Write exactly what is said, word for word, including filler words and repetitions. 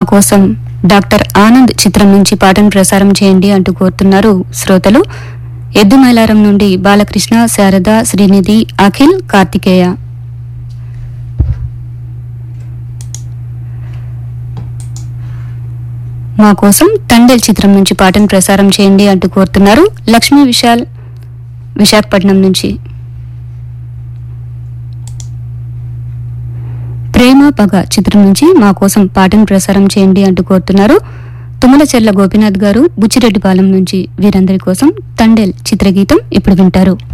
కోసం డాక్టర్ ఆనంద్ చిత్రం నుంచి పాటను ప్రసారం చేయండి అంటూ కోరుతున్నారు శ్రోతలు. ఎద్దుమైలారం నుండి బాలకృష్ణ, శారద, శ్రీనిధి, అఖిల్, కార్తికేయ. మా కోసం తండేల్ చిత్రం నుంచి పాటను ప్రసారం చేయండి అంటూ కోరుతున్నారు లక్ష్మీ విశాల్ విశాఖపట్నం నుంచి. ప్రేమ పగ చిత్రం నుంచి మా కోసం పాటను ప్రసారం చేయండి అంటూ కోరుతున్నారు తుమ్మలచెర్ల గోపీనాథ్ గారు, బుచ్చిరెడ్డిపాలెం నుంచి. వీరందరి కోసం తండేల్ చిత్రగీతం ఇప్పుడు వింటారు.